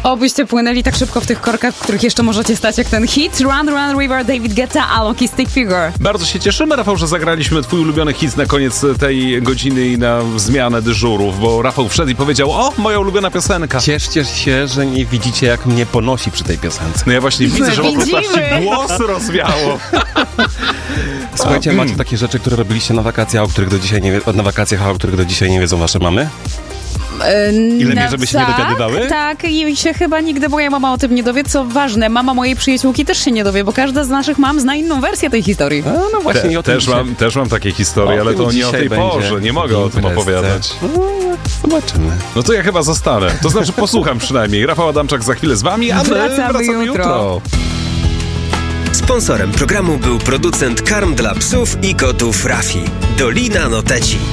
Obyście płynęli tak szybko w tych korkach, w których jeszcze możecie stać, jak ten hit Run Run River, David Guetta, Alok i Stick Figure. Bardzo się cieszymy, Rafał, że zagraliśmy twój ulubiony hit na koniec tej godziny i na zmianę dyżurów, bo Rafał wszedł i powiedział: o, moja ulubiona piosenka. Cieszcie się, że nie widzicie, jak mnie ponosi przy tej piosence. No ja właśnie widzę, że po prostu aż ci głos rozwiało. Słuchajcie, macie takie rzeczy, które robiliście na wakacjach, o których do dzisiaj nie wiedzą wasze mamy? Ile mnie, żeby się nie dowiadywały? Tak, i się chyba nigdy moja mama o tym nie dowie. Co ważne, mama mojej przyjaciółki też się nie dowie, bo każda z naszych mam zna inną wersję tej historii. No właśnie, o tym też mam takie historie, ale to nie o tej porze. Nie mogę o tym opowiadać. Zobaczymy. No to ja chyba zostanę. To znaczy posłucham przynajmniej. Rafał Adamczak za chwilę z wami, a my wracamy jutro. Sponsorem programu był producent karm dla psów i kotów Rafi. Dolina Noteci.